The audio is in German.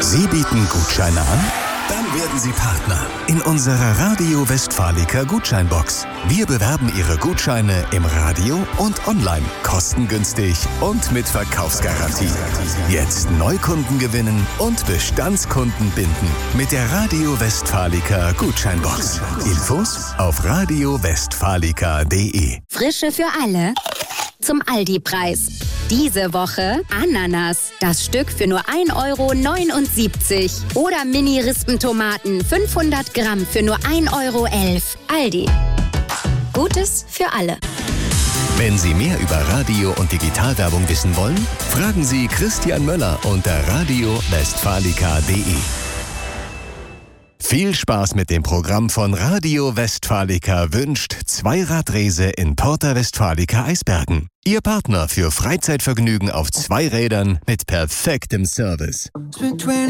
Sie bieten Gutscheine an? Dann werden Sie Partner in unserer Radio Westfalica Gutscheinbox. Wir bewerben Ihre Gutscheine im Radio und online, kostengünstig und mit Verkaufsgarantie. Jetzt Neukunden gewinnen und Bestandskunden binden mit der Radio Westfalica Gutscheinbox. Infos auf radiowestfalica.de. Frische für alle zum Aldi-Preis. Diese Woche Ananas, das Stück für nur 1,79 € oder Mini-Rispentomaten 500 Gramm für nur 1,11 €. Aldi. Gutes für alle. Wenn Sie mehr über Radio- und Digitalwerbung wissen wollen, fragen Sie Christian Möller unter radiowestfalica.de. Viel Spaß mit dem Programm von Radio Westfalica wünscht Zweiradrese in Porta Westfalica Eisbergen. Ihr Partner für Freizeitvergnügen auf 2 Rädern mit perfektem Service.